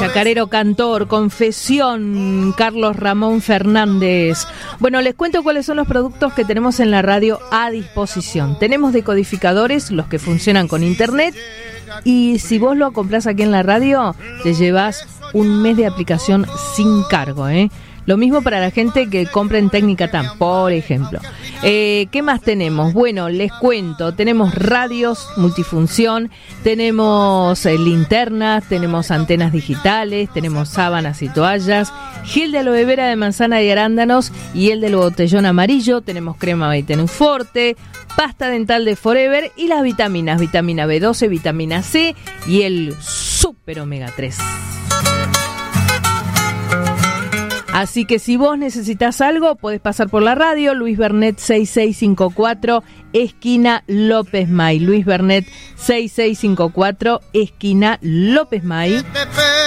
chacarero, cantor, confesión, Carlos Ramón Fernández. Bueno, les cuento cuáles son los productos que tenemos en la radio a disposición. Tenemos decodificadores, los que funcionan con internet, y si vos lo comprás aquí en la radio, te llevas un mes de aplicación sin cargo, Lo mismo para la gente que compra en Técnica TAM, por ejemplo. ¿Qué más tenemos? Bueno, les cuento. Tenemos radios multifunción, tenemos linternas, tenemos antenas digitales, tenemos sábanas y toallas, gel de aloe vera de manzana y arándanos y el del botellón amarillo. Tenemos crema Vitamin Forte, pasta dental de Forever y las vitaminas, vitamina B12, vitamina C y el Super Omega 3. Así que si vos necesitas algo, podés pasar por la radio, Luis Bernet 6654, esquina López May. Luis Bernet 6654, esquina López May.